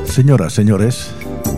Señoras, señores,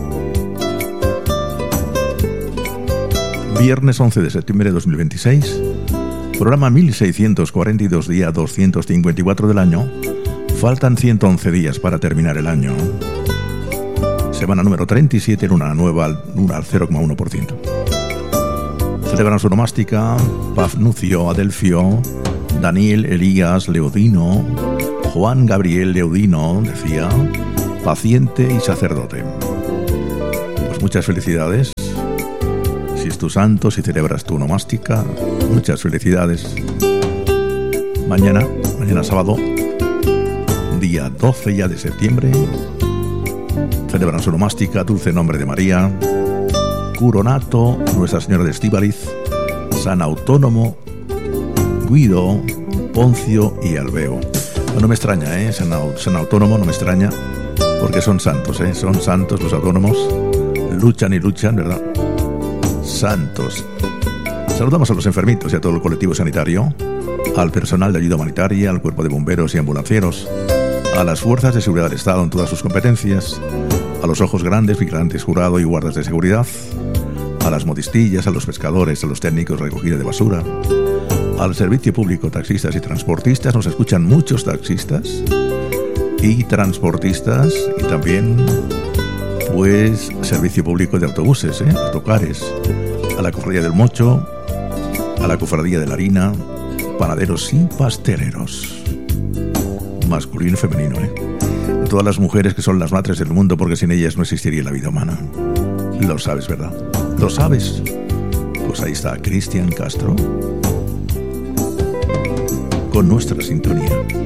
viernes 11 de septiembre de 2026, programa 1642, día 254 del año. Faltan 111 días para terminar el año. Semana número 37, luna nueva, luna al 0,1%. Celebran su nomástica Pafnucio, Adelfio, Daniel, Elías, Leodino, Juan Gabriel Leodino, decía, paciente y sacerdote. Pues muchas felicidades. Si es tu santo, si celebras tu nomástica, muchas felicidades. Mañana sábado, día 12 ya de septiembre, celebran su nomástica Dulce Nombre de María, Curonato, Nuestra Señora de Estíbaliz, San Autónomo, Guido, Poncio y Albeo. No me extraña, San Autónomo no me extraña, porque son santos, son santos los autónomos, luchan y luchan, ¿verdad? Santos. Saludamos a los enfermitos y a todo el colectivo sanitario, al personal de ayuda humanitaria, al cuerpo de bomberos y ambulancieros, a las fuerzas de seguridad del Estado en todas sus competencias, a los ojos grandes, vigilantes, jurado y guardas de seguridad, a las modistillas, a los pescadores, a los técnicos de recogida de basura, al servicio público, taxistas y transportistas. Nos escuchan muchos taxistas y transportistas, y también pues servicio público de autobuses, autocares, a la cofradía del mocho, a la cofradía de la harina, panaderos y pasteleros, masculino y femenino, de todas las mujeres que son las madres del mundo, porque sin ellas no existiría la vida humana. Lo sabes, ¿verdad? ¿Lo sabes? Pues ahí está Cristian Castro con nuestra sintonía.